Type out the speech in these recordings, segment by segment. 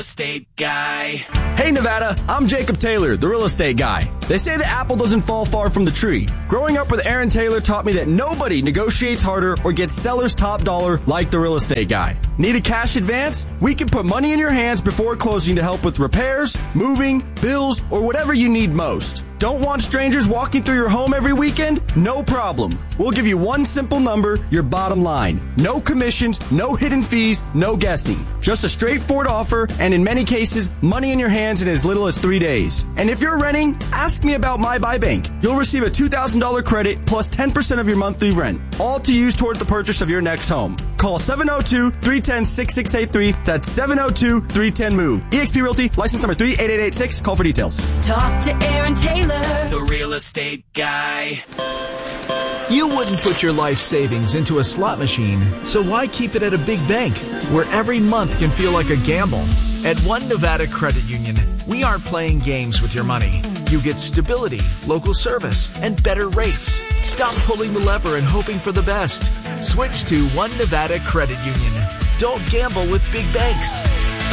Estate guy. Hey Nevada, I'm Jacob Taylor, the real estate guy. They say the apple doesn't fall far from the tree. Growing up with Aaron Taylor taught me that nobody negotiates harder or gets seller's top dollar like the real estate guy. Need a cash advance? We can put money in your hands before closing to help with repairs, moving, bills, or whatever you need most. Don't want strangers walking through your home every weekend? No problem. We'll give you one simple number, your bottom line. No commissions, no hidden fees, no guessing. Just a straightforward offer, and in many cases, money in your hands in as little as 3 days. And if you're renting, ask me about My Buy Bank. You'll receive a $2,000 credit plus 10% of your monthly rent, all to use toward the purchase of your next home. Call 702-310-6683. That's 702-310-MOVE. eXp Realty, license number 38886. Call for details. Talk to Aaron Taylor, the real estate guy. You wouldn't put your life savings into a slot machine, so why keep it at a big bank where every month can feel like a gamble? At One Nevada Credit Union, we aren't playing games with your money. You get stability, local service, and better rates. Stop pulling the lever and hoping for the best. Switch to One Nevada Credit Union. Don't gamble with big banks.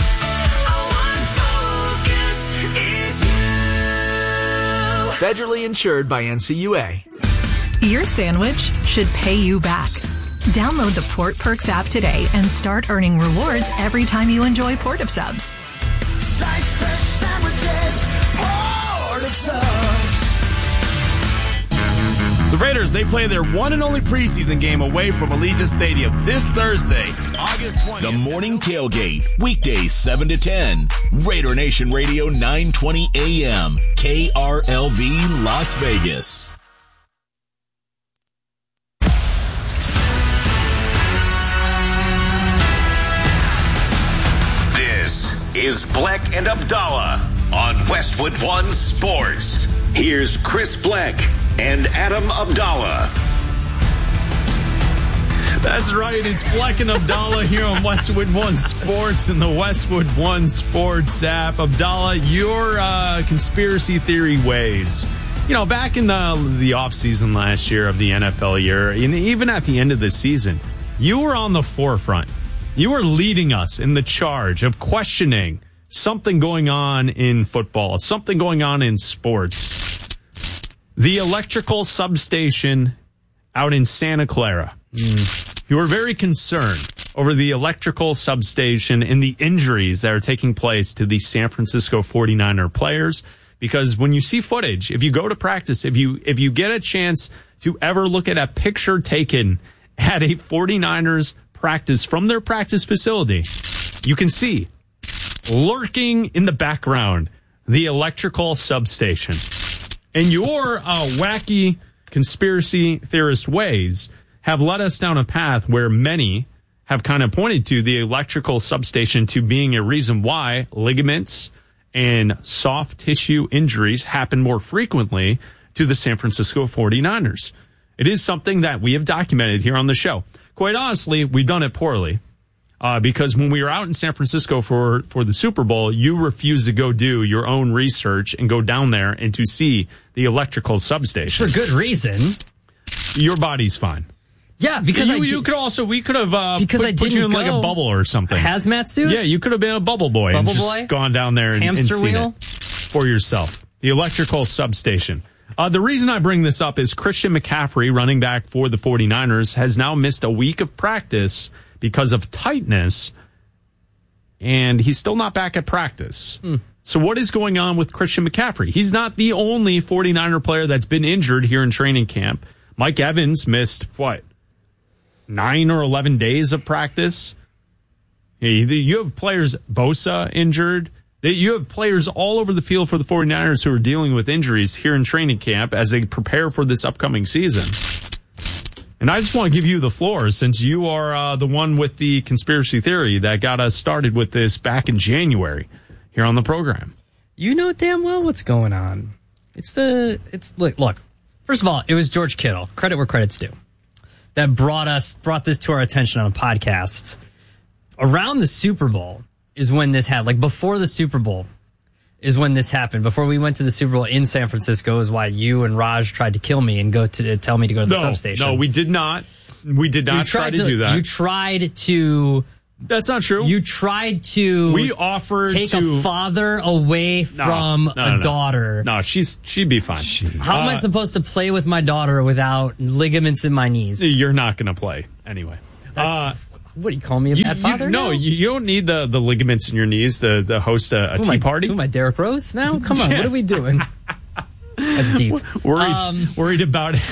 Federally insured by NCUA. Your sandwich should pay you back. Download the Port Perks app today and start earning rewards every time you enjoy Port of Subs. Slice fresh sandwiches, Port of Subs. The Raiders, they play their one and only preseason game away from Allegiant Stadium this Thursday, August 20th. The Morning Tailgate, weekdays 7 to 10. Raider Nation Radio 920 AM, KRLV Las Vegas. This is Bleck and Abdallah on Westwood One Sports. Here's Chris Bleck and Adam Abdallah. That's right. It's Bleck and Abdallah here on Westwood One Sports and the Westwood One Sports app. Abdallah, your conspiracy theory ways. You know, back in the offseason last year of the NFL year, and even at the end of the season, you were on the forefront. You were leading us in the charge of questioning something going on in football, something going on in sports. The electrical substation out in Santa Clara. You were very concerned over the electrical substation and the injuries that are taking place to the San Francisco 49er players. Because when you see footage, if you go to practice, if you get a chance to ever look at a picture taken at a 49ers practice from their practice facility, you can see lurking in the background the electrical substation. And your wacky conspiracy theorist ways have led us down a path where many have kind of pointed to the electrical substation to being a reason why ligaments and soft tissue injuries happen more frequently to the San Francisco 49ers. It is something that we have documented here on the show. Quite honestly, we've done it poorly. Because when we were out in San Francisco for the Super Bowl, you refused to go do your own research and go down there and to see the electrical substation. For good reason. Your body's fine. Yeah, because we could have put you in like a bubble or something. Hazmat suit? Yeah, you could have been a bubble boy and just gone down there and seen it for yourself. The electrical substation. The reason I bring this up is Christian McCaffrey, running back for the 49ers, has now missed a week of practice because of tightness, and he's still not back at practice. So what is going on with Christian McCaffrey? He's not the only 49er player that's been injured here in training camp. Mike Evans missed, 9 or 11 days of practice? You have players, Bosa injured. You have players all over the field for the 49ers who are dealing with injuries here in training camp as they prepare for this upcoming season. And I just want to give you the floor since you are the one with the conspiracy theory that got us started with this back in January here on the program. You know damn well what's going on. Look, first of all, it was George Kittle, credit where credit's due, that brought this to our attention on a podcast. Around the Super Bowl is when this happened. Like before the Super Bowl is when this happened. Before we went to the Super Bowl in San Francisco is why you and Raj tried to kill me and tell me to go to the substation. No, we did not. We did not try to do that. You tried to That's not true. You tried to we offered take to, a father away from a daughter. No, she'd be fine. How am I supposed to play with my daughter without ligaments in my knees? You're not going to play anyway. What do you call me, a bad father? No, you don't need the ligaments in your knees to host a tea party. Who am I, Derrick Rose now? Come on, what are we doing? That's deep. Worried about it.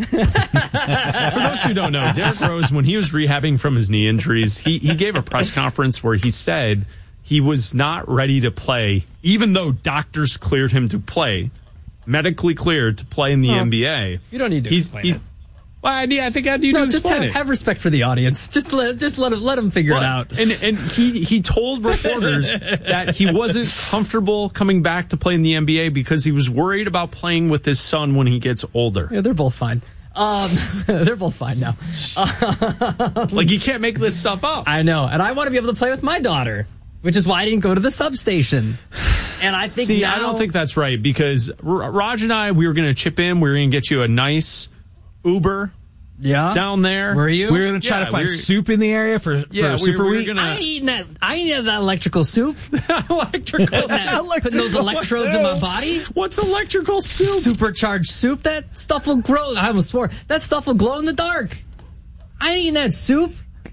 For those who don't know, Derrick Rose, when he was rehabbing from his knee injuries, he gave a press conference where he said he was not ready to play, even though doctors cleared him to play, medically cleared to play in the NBA. You don't need to explain it. Well, I think I need to explain it. Have respect for the audience. Just let him figure it out. And he told reporters that he wasn't comfortable coming back to play in the NBA because he was worried about playing with his son when he gets older. Yeah, they're both fine. They're both fine now. Like, you can't make this stuff up. I know, and I want to be able to play with my daughter, which is why I didn't go to the substation. And I think I don't think that's right, because Raj and I, we were going to chip in. We were going to get you a nice Uber down there. Were you? We were going to try to find soup in the area for Super Week. I ain't eating that electrical soup. Putting those electrodes in my body. What's electrical soup? Supercharged soup. That stuff will grow. I almost swore. That stuff will glow in the dark. I ain't eating that soup.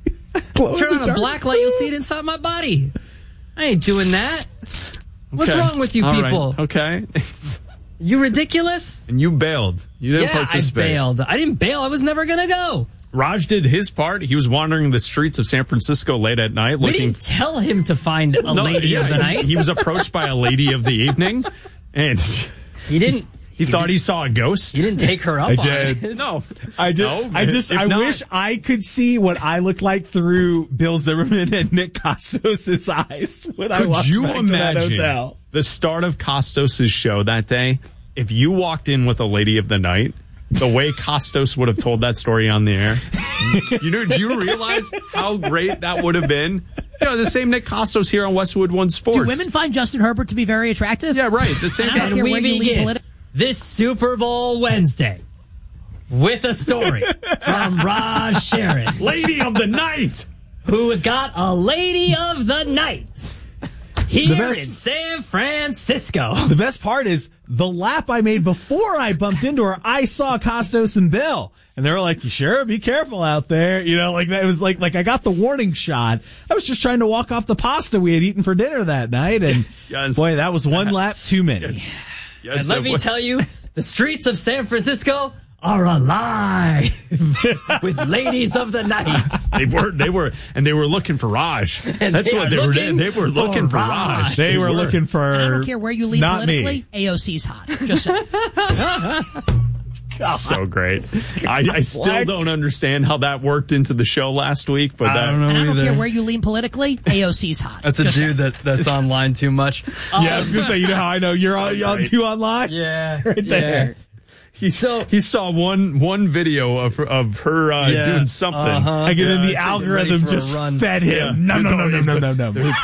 Turn on a black light, you'll see it inside my body. I ain't doing that. What's wrong with you people? Right. Okay. You ridiculous? And you bailed. You didn't participate. I bailed. I didn't bail. I was never going to go. Raj did his part. He was wandering the streets of San Francisco late at night. We didn't tell him to find a lady of the night. He was approached by a lady of the evening, and he didn't. He thought he saw a ghost. You didn't take her up on it. No. I wish I could see what I looked like through Bill Zimmerman and Nick Costos' eyes when I walked back to that hotel. The start of Costos' show that day, if you walked in with a lady of the night, the way Costos would have told that story on the air, do you realize how great that would have been? The same Nick Costos here on Westwood One Sports. Do women find Justin Herbert to be very attractive? Yeah, right. The same. And we begin this Super Bowl Wednesday with a story from Raj Sharon, lady of the night, who got a lady of the night here in San Francisco. The best part is the lap I made before I bumped into her. I saw Costos and Bill, and they were like, "You sure? Be careful out there." Like that. It was like I got the warning shot. I was just trying to walk off the pasta we had eaten for dinner that night, and boy, that was one lap too many. Yes, and let me tell you, the streets of San Francisco are alive with ladies of the night. They were looking for Raj. That's what they were doing. They were looking for Raj. They were looking for. I don't care where you lean politically. AOC's hot. Just saying. So great. I still don't understand how that worked into the show last week, but I don't know and I don't either. care where you lean politically. AOC's hot. That's a dude that's online too much. Yeah, I was gonna say, you know how I know you're on too online? Yeah, right there. He saw one video of her doing something. And then the algorithm just fed him. Yeah. No.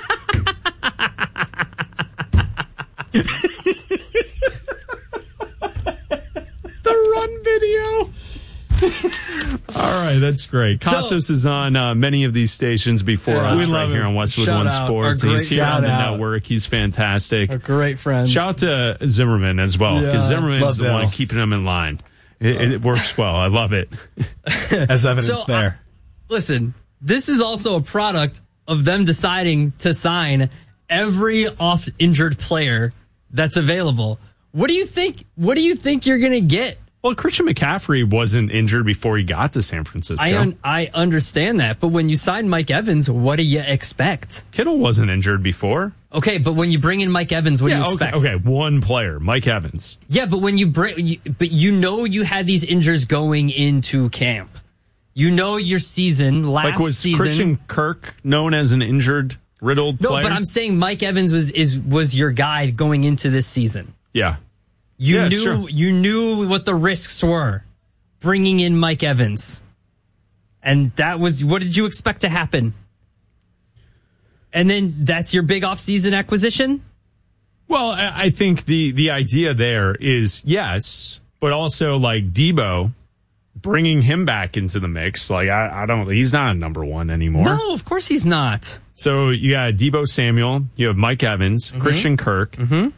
Run video. All right, that's great. Costos is on many of these stations before us right here on Westwood One Sports. He's here on the network. He's fantastic. A great friend. Shout out to Zimmerman as well, because Zimmerman's the one keeping him in line. It works well. I love it. As evidence there. Listen, this is also a product of them deciding to sign every oft-injured player that's available. What do you think you're going to get? Well, Christian McCaffrey wasn't injured before he got to San Francisco. I understand that, but when you sign Mike Evans, what do you expect? Kittle wasn't injured before. Okay, but when you bring in Mike Evans, what do you expect? Okay, one player, Mike Evans. Yeah, but when you you had these injuries going into camp. You know your season last season. Christian Kirk known as an injured, riddled player? No, but I'm saying Mike Evans was your guy going into this season. Yeah. You knew what the risks were bringing in Mike Evans. And that was, what did you expect to happen? And then that's your big offseason acquisition? Well, I think the idea there is yes, but also like Debo bringing him back into the mix. Like, I don't, he's not a number one anymore. No, of course he's not. So you got Deebo Samuel, you have Mike Evans, Christian Kirk.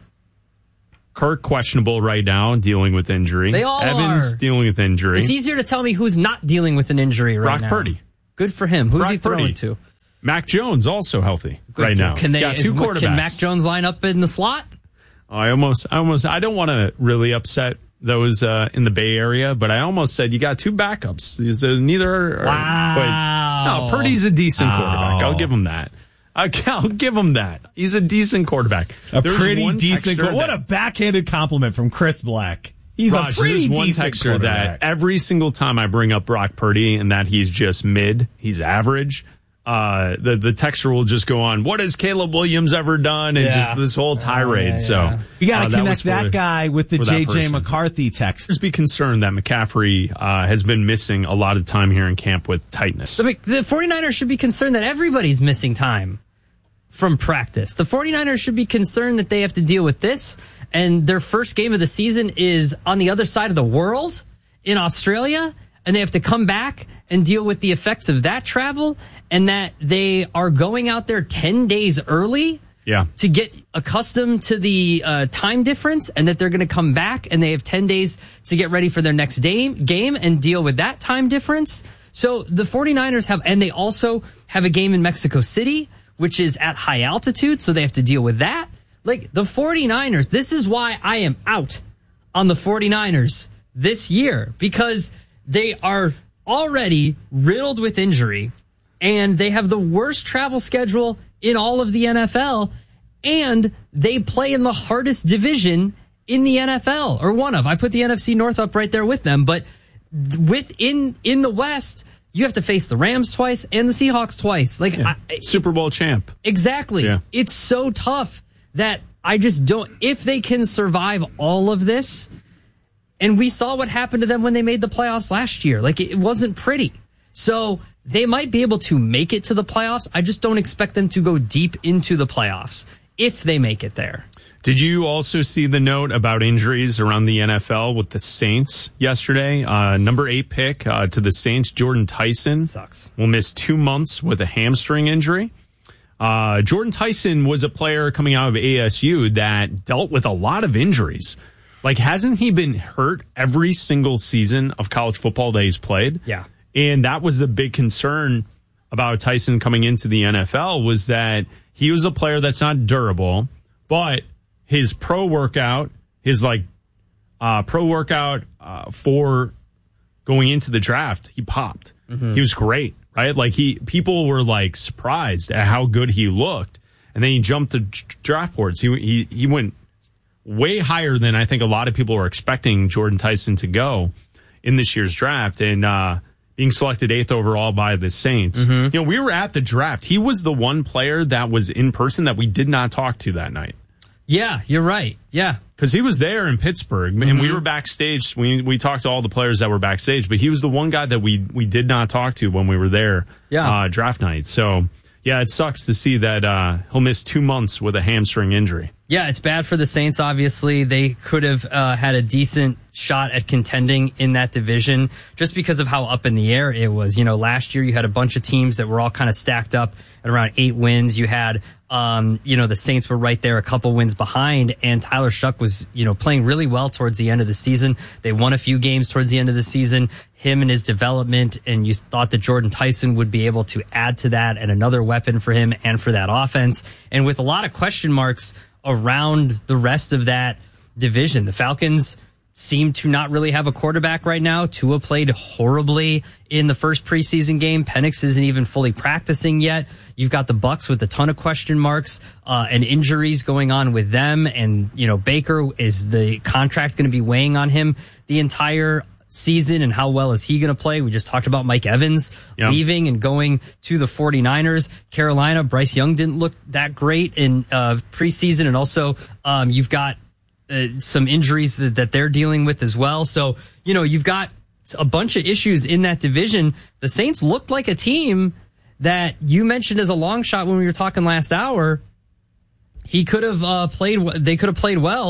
Kirk questionable right now, dealing with injury. They all Evans are. dealing with injury. It's easier to tell me who's not dealing with an injury right now. Brock Purdy. Good for him. Who's Brock he throwing Purdy. to? Mac Jones also healthy right now. Can they? Got two quarterbacks. Can Mac Jones line up in the slot? I don't want to really upset those in the Bay Area, but I almost said you got two backups. Neither. Wow. No, Purdy's a decent quarterback. I'll give him that. I'll give him that. He's a decent quarterback. There's pretty decent. What a backhanded compliment from Chris Black. He's a pretty decent quarterback. That every single time I bring up Brock Purdy and that he's just mid, he's average. The texter will just go on, what has Caleb Williams ever done? And just this whole tirade. So you got to connect that guy with the JJ McCarthy text. Just be concerned that McCaffrey has been missing a lot of time here in camp with tightness. The 49ers should be concerned that everybody's missing time from practice. The 49ers should be concerned that they have to deal with this, and their first game of the season is on the other side of the world in Australia, and they have to come back and deal with the effects of that travel, and that they are going out there 10 days early to get accustomed to the time difference, and that they're going to come back and they have 10 days to get ready for their next game and deal with that time difference. So the 49ers have, and they also have a game in Mexico City, which is at high altitude, so they have to deal with that. Like, the 49ers, this is why I am out on the 49ers this year, because they are already riddled with injury, and they have the worst travel schedule in all of the NFL, and they play in the hardest division in the NFL, or one of. I put the NFC North up right there with them, but in the West, you have to face the Rams twice and the Seahawks twice. Like, Super Bowl champ. Exactly. Yeah. It's so tough that I just don't. If they can survive all of this, and we saw what happened to them when they made the playoffs last year. Like, it wasn't pretty. So they might be able to make it to the playoffs. I just don't expect them to go deep into the playoffs if they make it there. Did you also see the note about injuries around the NFL with the Saints yesterday? Number 8 pick to the Saints, Jordan Tyson, will miss 2 months with a hamstring injury. Jordan Tyson was a player coming out of ASU that dealt with a lot of injuries. Like, hasn't he been hurt every single season of college football that he's played? Yeah. And that was the big concern about Tyson coming into the NFL, was that he was a player that's not durable, but his pro workout for going into the draft, he popped. He was great, right? Like, people were like surprised at how good he looked, and then he jumped the draft boards. He went way higher than I think a lot of people were expecting Jordan Tyson to go in this year's draft, and being selected 8th overall by the Saints. You know, we were at the draft. He was the one player that was in person that we did not talk to that night. Yeah, you're right. Yeah. Because he was there in Pittsburgh, and we were backstage. We talked to all the players that were backstage, but he was the one guy that we did not talk to when we were there draft night. So, yeah, it sucks to see that he'll miss 2 months with a hamstring injury. Yeah, it's bad for the Saints, obviously. They could have had a decent shot at contending in that division just because of how up in the air it was. You know, last year you had a bunch of teams that were all kind of stacked up at around 8 wins. You had, the Saints were right there a couple wins behind, and Tyler Shuck was, playing really well towards the end of the season. They won a few games towards the end of the season. Him and his development, and you thought that Jordan Tyson would be able to add to that and another weapon for him and for that offense. And with a lot of question marks around the rest of that division, the Falcons seem to not really have a quarterback right now. Tua played horribly in the first preseason game. Penix isn't even fully practicing yet. You've got the Bucs with a ton of question marks and injuries going on with them. And, Baker, is the contract going to be weighing on him the entire season, and how well is he going to play? We just talked about Mike Evans leaving and going to the 49ers. Carolina, Bryce Young didn't look that great in preseason, and also you've got some injuries that they're dealing with as well. So, you've got a bunch of issues in that division. The Saints looked like a team that you mentioned as a long shot when we were talking last hour. They could have played well.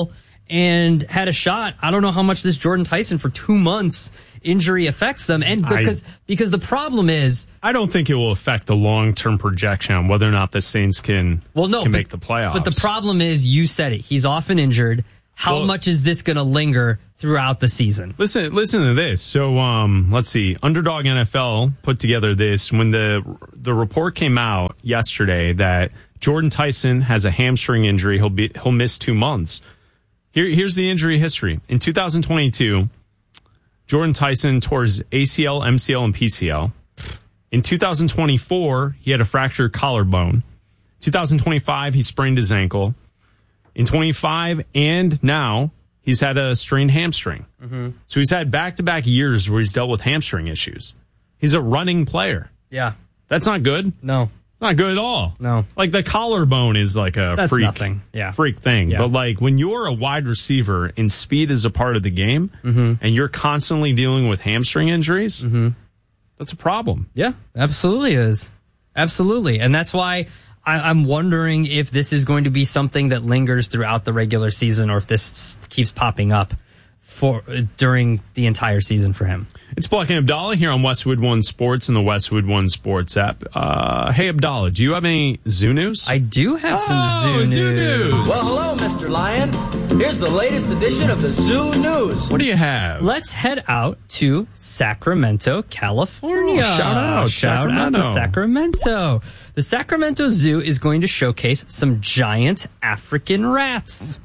and had a shot. I don't know how much this Jordan Tyson for 2 months injury affects them. And because the problem is, I don't think it will affect the long-term projection on whether or not the Saints can make the playoffs. But the problem is, you said it. He's often injured. How much is this going to linger throughout the season? Listen to this. So, let's see. Underdog NFL put together this when the report came out yesterday that Jordan Tyson has a hamstring injury. He'll miss 2 months. Here's the injury history. In 2022, Jordan Tyson tore his ACL, MCL, and PCL. In 2024, he had a fractured collarbone. 2025, he sprained his ankle. In 25 and now, he's had a strained hamstring. Mm-hmm. So he's had back-to-back years where he's dealt with hamstring issues. He's a running player. Yeah. That's not good. No. It's not good at all. No. Like the collarbone is like a freak thing. Yeah. But like when you're a wide receiver and speed is a part of the game and you're constantly dealing with hamstring injuries, that's a problem. Yeah, absolutely is. Absolutely. And that's why I'm wondering if this is going to be something that lingers throughout the regular season or if this keeps popping up during the entire season for him. It's Black and Abdallah here on Westwood One Sports and the Westwood One Sports app. Hey, Abdallah, do you have any zoo news? I do have some zoo news. Well, hello, Mr. Lion. Here's the latest edition of the Zoo News. What do you have? Let's head out to Sacramento, California. Oh, shout out to Sacramento. The Sacramento Zoo is going to showcase some giant African rats.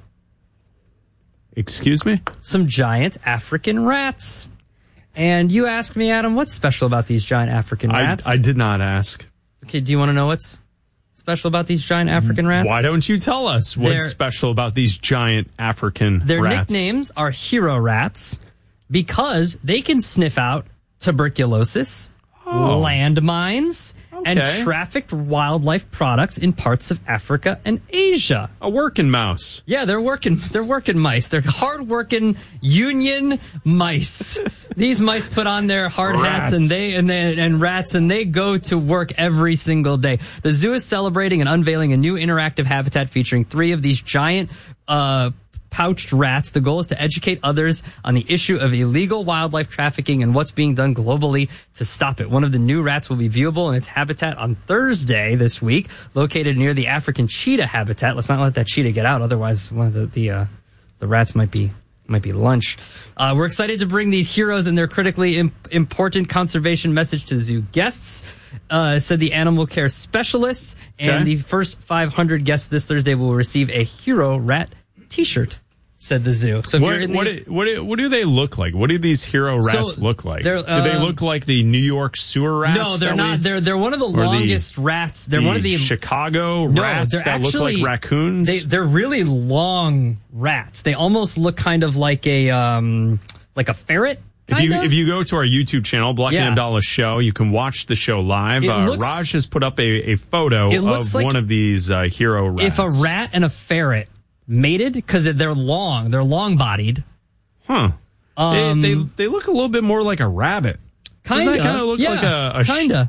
Excuse me? Some giant African rats. And you asked me, Adam, what's special about these giant African rats? I did not ask. Okay, do you want to know what's special about these giant African rats? Why don't you tell us what's special about these giant African rats? Their nicknames are hero rats because they can sniff out tuberculosis, landmines, and trafficked wildlife products in parts of Africa and Asia. A working mouse. Yeah, they're working mice. They're hard-working union mice. These mice put on their hard hats and rats, and they go to work every single day. The zoo is celebrating and unveiling a new interactive habitat featuring 3 of these giant pouched rats. The goal is to educate others on the issue of illegal wildlife trafficking and what's being done globally to stop it. One of the new rats will be viewable in its habitat on Thursday this week, located near the African cheetah habitat. Let's not let that cheetah get out, otherwise one of the rats might be lunch. We're excited to bring these heroes and their critically important conservation message to zoo guests, said the animal care specialists. And the first 500 guests this Thursday will receive a hero rat T-shirt, said the zoo. So what do they look like? What do these hero rats look like? Do they look like the New York sewer rats? No, they're not. They're one of the longest rats. They're one of the Chicago rats that look like raccoons. They're really long rats. They almost look kind of like a ferret. If you go to our YouTube channel, Black and Abdallah Show, you can watch the show live. Raj has put up a photo of one of these hero rats. If a rat and a ferret mated, because they're long-bodied. Huh. They look a little bit more like a rabbit. Kinda. Does that kind of look like a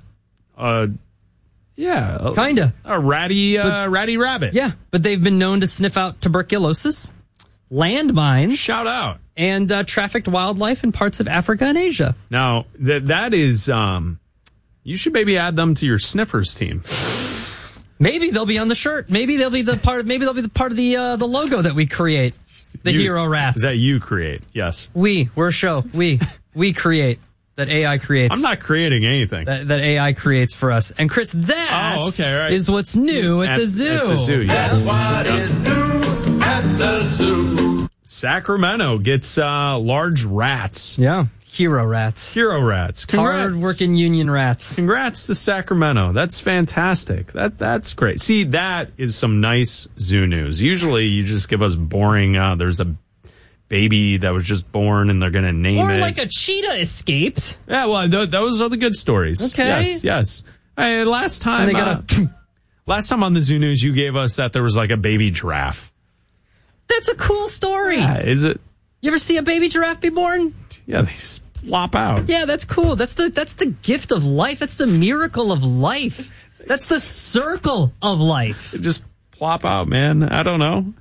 kinda. A ratty rabbit. Yeah, but they've been known to sniff out tuberculosis, landmines. Shout out. And trafficked wildlife in parts of Africa and Asia. Now, that is, you should maybe add them to your sniffers team. Maybe they'll be on the shirt. Maybe they'll be the part. Maybe they'll be the part of the logo that we create. The hero rats that you create. Yes, we're a show. We create that AI creates. I'm not creating anything that AI creates for us. And Chris, is what's new at the zoo. At the zoo, yes. That's what is new at the zoo. Sacramento gets large rats. Yeah. Hero rats. Congrats. Hard-working union rats. Congrats to Sacramento. That's fantastic. That's great. See, that is some nice zoo news. Usually you just give us boring, there's a baby that was just born and they're going to name it. Or like a cheetah escaped. Yeah, well, those are the good stories. Okay. Yes. Hey, last time on the zoo news, you gave us that there was like a baby giraffe. That's a cool story. Yeah, is it? You ever see a baby giraffe be born? Yeah, they just flop out. Yeah, that's cool. That's the gift of life. That's the miracle of life. That's the circle of life. They just plop out, man. I don't know.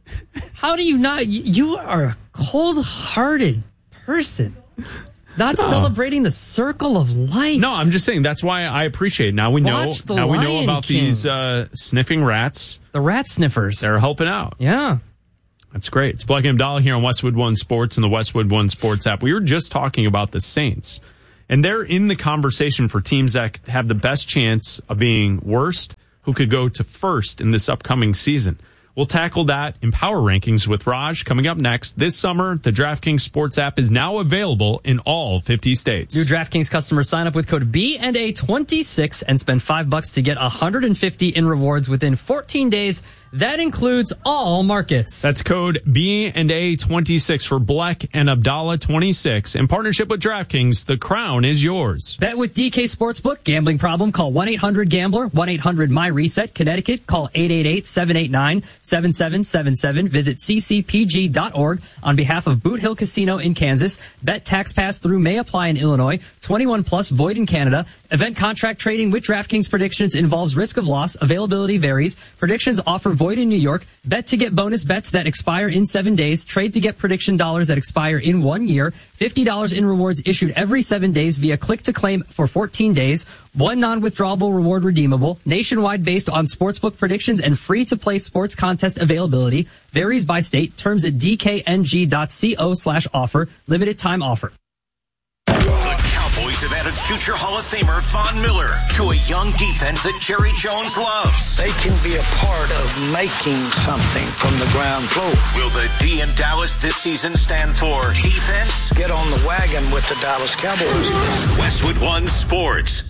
How do you not? You are a cold-hearted person. Not celebrating the circle of life. No, I'm just saying that's why I appreciate it. Now we know. Now we know about these sniffing rats. The rat sniffers. They're helping out. Yeah. That's great. It's Black and Abdallah here on Westwood One Sports and the Westwood One Sports app. We were just talking about the Saints, and they're in the conversation for teams that have the best chance of being worst, who could go to first in this upcoming season. We'll tackle that in Power Rankings with Raj coming up next. This summer, the DraftKings Sports app is now available in all 50 states. New DraftKings customers sign up with code B&A26 and spend $5 to get $150 in rewards within 14 days. That includes all markets. That's code B&A26 for Black and Abdallah 26. In partnership with DraftKings, the crown is yours. Bet with DK Sportsbook. Gambling problem? Call 1-800-GAMBLER. 1-800-MyReset. Connecticut. Call 888-789-7777. Visit ccpg.org on behalf of Boot Hill Casino in Kansas. Bet tax pass through may apply in Illinois. 21 plus void in Canada. Event contract trading with DraftKings predictions involves risk of loss. Availability varies. Predictions offer void in New York. Bet to get bonus bets that expire in 7 days. Trade to get prediction dollars that expire in 1 year. $50 in rewards issued every 7 days via click to claim for 14 days. One non-withdrawable reward redeemable. Nationwide based on sportsbook predictions and free to play sports contest availability. Varies by state. Terms at dkng.co/offer. Limited time offer. Cowboys have added future Hall of Famer Von Miller to a young defense that Jerry Jones loves. They can be a part of making something from the ground floor. Will the D in Dallas this season stand for defense? Get on the wagon with the Dallas Cowboys. Westwood One Sports.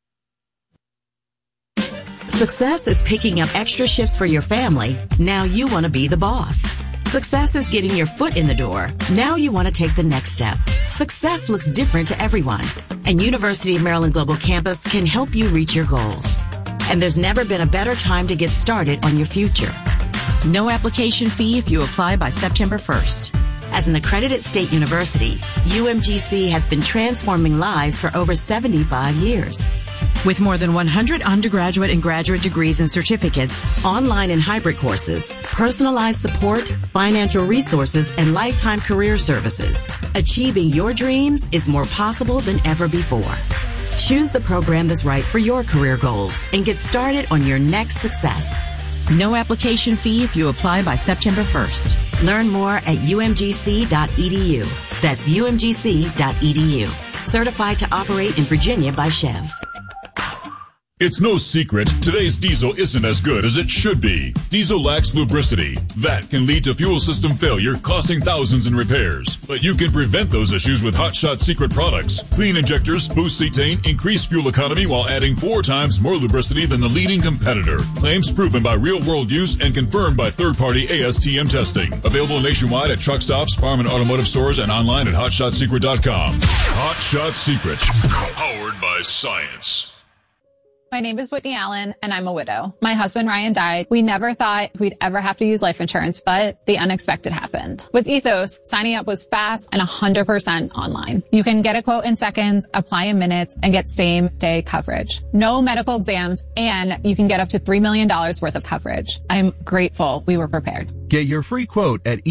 Success is picking up extra shifts for your family. Now you want to be the boss. Success is getting your foot in the door. Now you want to take the next step. Success looks different to everyone, and University of Maryland Global Campus can help you reach your goals. And there's never been a better time to get started on your future. No application fee if you apply by September 1st. As an accredited state university, UMGC has been transforming lives for over 75 years. With more than 100 undergraduate and graduate degrees and certificates, online and hybrid courses, personalized support, financial resources, and lifetime career services, achieving your dreams is more possible than ever before. Choose the program that's right for your career goals and get started on your next success. No application fee if you apply by September 1st. Learn more at umgc.edu. That's umgc.edu. Certified to operate in Virginia by Chev. It's no secret, today's diesel isn't as good as it should be. Diesel lacks lubricity. That can lead to fuel system failure, costing thousands in repairs. But you can prevent those issues with Hot Shot Secret products. Clean injectors, boost cetane, increase fuel economy while adding 4 times more lubricity than the leading competitor. Claims proven by real-world use and confirmed by third-party ASTM testing. Available nationwide at truck stops, farm and automotive stores, and online at hotshotsecret.com. Hot Shot Secret. Powered by science. My name is Whitney Allen, and I'm a widow. My husband, Ryan, died. We never thought we'd ever have to use life insurance, but the unexpected happened. With Ethos, signing up was fast and 100% online. You can get a quote in seconds, apply in minutes, and get same-day coverage. No medical exams, and you can get up to $3 million worth of coverage. I'm grateful we were prepared. Get your free quote at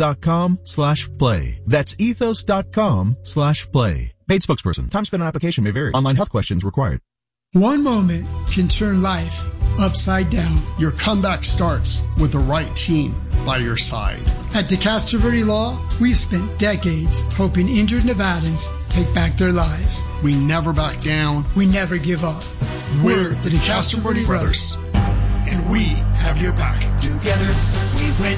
ethos.com/play. That's ethos.com/play. Paid spokesperson. Time spent on application may vary. Online health questions required. One moment can turn life upside down. Your comeback starts with the right team by your side. At DeCastro Verde Law, we've spent decades helping injured Nevadans take back their lives. We never back down. We never give up. We're the DeCastro Verde Brothers, and we have your back. Together, we win.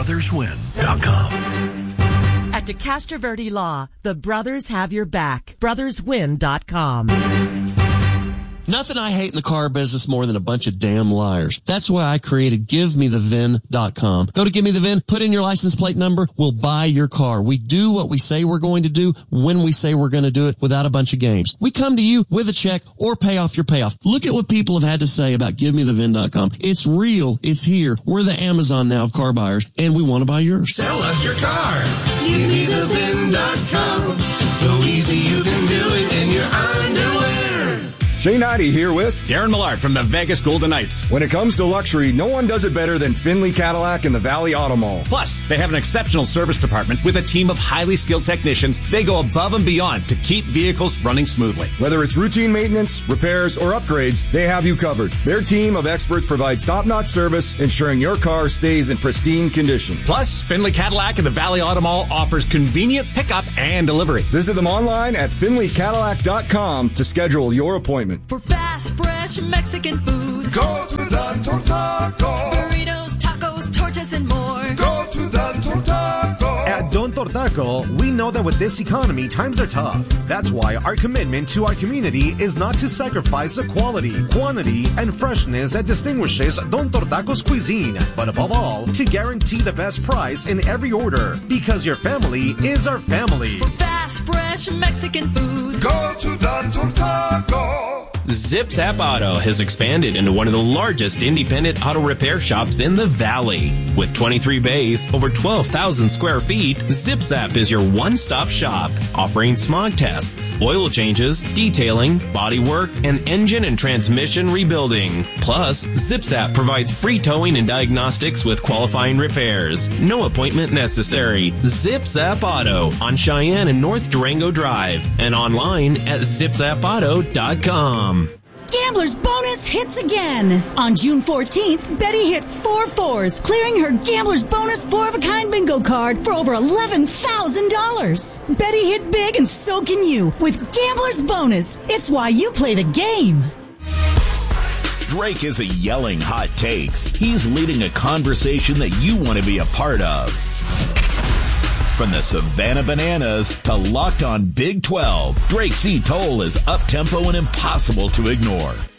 BrothersWin.com. At DeCastro Verde Law, the brothers have your back. BrothersWin.com. Nothing I hate in the car business more than a bunch of damn liars. That's why I created GiveMeTheVIN.com. Go to Give Me the VIN, put in your license plate number, we'll buy your car. We do what we say we're going to do when we say we're going to do it without a bunch of games. We come to you with a check or pay off your payoff. Look at what people have had to say about GiveMeTheVIN.com. It's real. It's here. We're the Amazon now of car buyers, and we want to buy yours. Sell us your car. GiveMeTheVIN.com. So easy you can do it in your underwear. Shane Heide here with Darren Millard from the Vegas Golden Knights. When it comes to luxury, no one does it better than Finley Cadillac and the Valley Auto Mall. Plus, they have an exceptional service department with a team of highly skilled technicians. They go above and beyond to keep vehicles running smoothly. Whether it's routine maintenance, repairs, or upgrades, they have you covered. Their team of experts provides top-notch service, ensuring your car stays in pristine condition. Plus, Finley Cadillac and the Valley Auto Mall offers convenient pickup and delivery. Visit them online at finleycadillac.com to schedule your appointment. For fast, fresh Mexican food, go to Don Tortaco. Burritos, tacos, tortas, and more. Go to Don Tortaco. At Don Tortaco, we know that with this economy, times are tough. That's why our commitment to our community is not to sacrifice the quality, quantity, and freshness that distinguishes Don Tortaco's cuisine, but above all, to guarantee the best price in every order, because your family is our family. For fast, fresh Mexican food, go to Don Tortaco. Zip Zap Auto has expanded into one of the largest independent auto repair shops in the Valley. With 23 bays, over 12,000 square feet, Zip Zap is your one-stop shop, offering smog tests, oil changes, detailing, body work, and engine and transmission rebuilding. Plus, Zip Zap provides free towing and diagnostics with qualifying repairs. No appointment necessary. Zip Zap Auto on Cheyenne and North Durango Drive and online at zipzapauto.com. Gambler's Bonus hits again. On June 14th, Betty hit 4 4s, clearing her Gambler's Bonus 4-of-a-kind bingo card for over $11,000. Betty hit big and so can you with Gambler's Bonus. It's why you play the game. Drake is a yelling hot takes. He's leading a conversation that you want to be a part of. From the Savannah Bananas to Locked On Big 12, Drake C. Toll is up-tempo and impossible to ignore.